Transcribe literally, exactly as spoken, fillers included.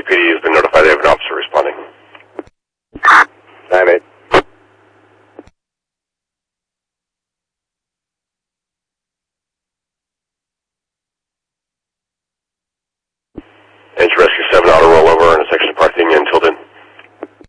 P D has been notified they have an officer responding. nine eight. Interest